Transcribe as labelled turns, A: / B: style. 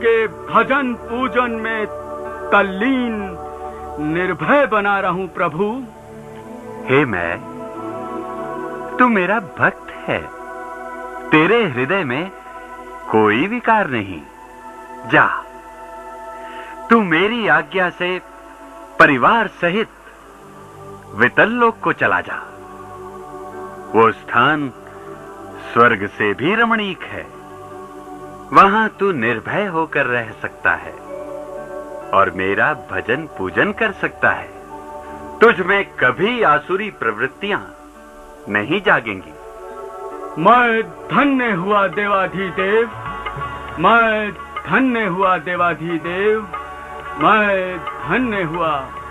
A: आपके भजन पूजन में तल्लीन निर्भय बना रहूं प्रभु।
B: हे मैं, तू मेरा भक्त है, तेरे हृदय में कोई विकार नहीं। जा, तू मेरी आज्ञा से परिवार सहित वितल लोक को चला जा। वो स्थान स्वर्ग से भी रमणीक है। वहां तू निर्भय होकर रह सकता है और मेरा भजन पूजन कर सकता है। तुझ में कभी आसुरी प्रवृत्तियां नहीं जागेंगी।
A: मैं धन्य हुआ देवाधिदेव, मैं धन्य हुआ देवाधिदेव, मैं धन्य हुआ।